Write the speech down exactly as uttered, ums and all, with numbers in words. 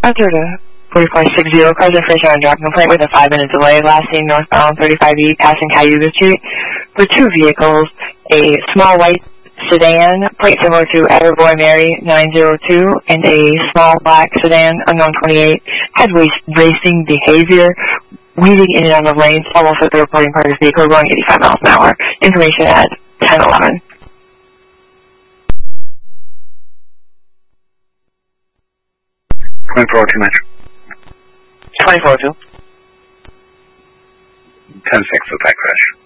After the forty-four sixty, cars information on drop complaint with a five-minute delay, last seen northbound thirty-five E passing Cayuga Street with two vehicles, a small white sedan, plate similar to Attaboy Mary nine zero two, and a small black sedan, unknown twenty-eight, had racing behavior, weaving in and out of lanes, almost at the reporting part of the vehicle going eighty-five miles an hour. Information at ten eleven. twenty-four oh two, Metro. twenty-four oh two. ten six with that crash.